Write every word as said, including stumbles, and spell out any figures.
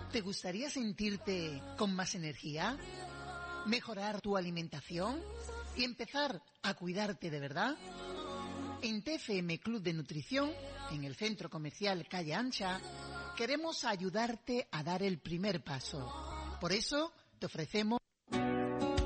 ¿Te gustaría sentirte con más energía? ¿Mejorar tu alimentación? ¿Y empezar a cuidarte de verdad? En T F M Club de Nutrición, en el Centro Comercial Calle Ancha, queremos ayudarte a dar el primer paso. Por eso te ofrecemos